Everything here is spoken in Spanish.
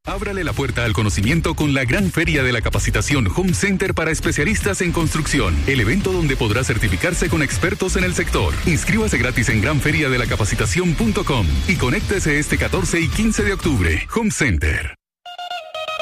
Ábrale la puerta al conocimiento con la gran feria de la capacitación Home Center para especialistas en construcción. El evento donde podrá certificarse con expertos en el sector. Inscríbase gratis en granferiadelacapacitación.com y conéctese este 14 y 15 de octubre. Home Center.